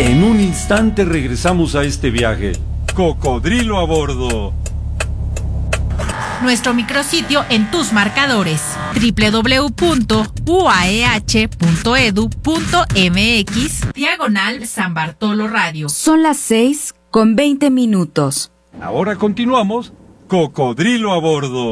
En un instante regresamos a este viaje. Cocodrilo a bordo. Nuestro micrositio en tus marcadores: www.uaeh.edu.mx/San Bartolo Radio. Son las 6:20. Ahora continuamos. Cocodrilo a bordo.